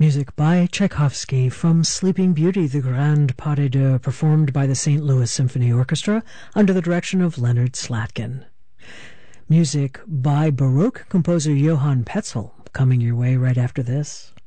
Music by Tchaikovsky from Sleeping Beauty, the Grand Pas de Deux, performed by the St. Louis Symphony Orchestra under the direction of Leonard Slatkin. Music by Baroque composer Johann Petzel, coming your way right after this.